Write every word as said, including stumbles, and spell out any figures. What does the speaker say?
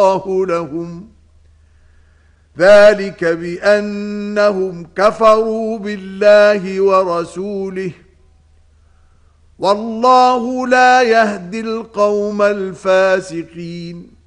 الله لهم ذلك بأنهم كفروا بالله ورسوله والله لا يهدي القوم الفاسقين.